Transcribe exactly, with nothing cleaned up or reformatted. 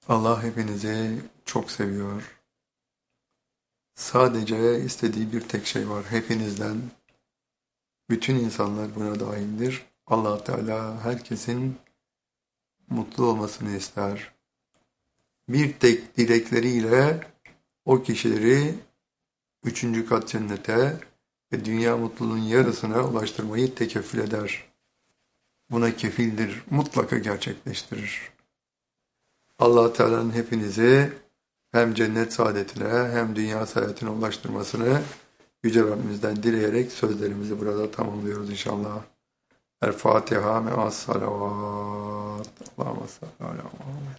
Allah hepinizi çok seviyor. Sadece istediği bir tek şey var. Hepinizden, bütün insanlar buna dahildir. Allah Teala herkesin mutlu olmasını ister. Bir tek dilekleriyle o kişileri üçüncü kat cennete ve dünya mutluluğun yarısına ulaştırmayı tekeffül eder. Buna kefildir, mutlaka gerçekleştirir. Allah Teala'nın hepinizi hem cennet saadetine hem dünya saadetine ulaştırmasını Yüce Rabbimizden dileyerek sözlerimizi burada tamamlıyoruz inşallah. El Fatiha me'as salavat. Allahümme salli ala Muhammed.